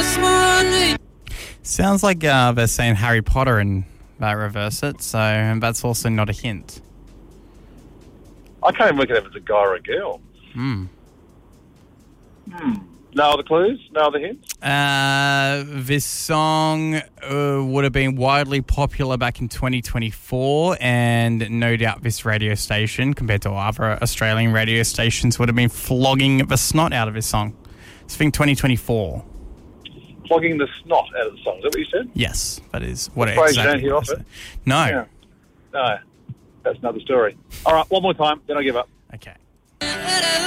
Sounds like they're saying Harry Potter and they reverse it, so that's also not a hint. I can't even look at it if it's a guy or a girl. No other clues? No other hints? This song would have been widely popular back in 2024, and no doubt this radio station, compared to other Australian radio stations, would have been flogging the snot out of this song. It's I think 2024. Flogging the snot out of the song. Is that what you said? Yes, that is what it Phrase exactly you don't hear was. often. No. Yeah. No. That's another story. All right, one more time, then I give up. Okay.